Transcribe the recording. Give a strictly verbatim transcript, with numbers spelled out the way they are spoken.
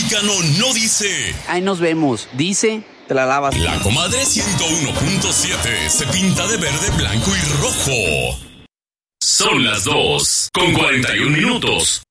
mexicano no dice ahí nos vemos, dice te la lavas. La Comadre ciento uno punto siete se pinta de verde, blanco y rojo. Son las dos con cuarenta y un minutos.